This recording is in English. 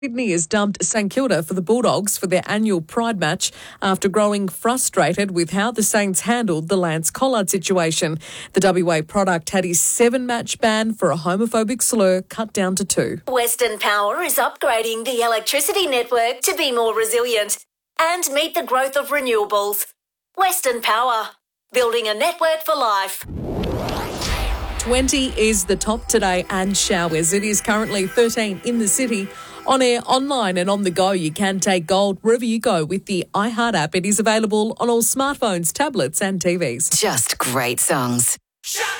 Sydney has dumped St Kilda for the Bulldogs for their annual Pride match after growing frustrated with how the Saints handled the Lance Collard situation. The WA product had his 7-match ban for a homophobic slur cut down to 2. Western Power is upgrading the electricity network to be more resilient and meet the growth of renewables. Western Power, building a network for life. 20 is the top today and showers. It is currently 13 in the city. On air, online and on the go, you can take gold wherever you go with the iHeart app. It is available on all smartphones, tablets and TVs. Just great songs.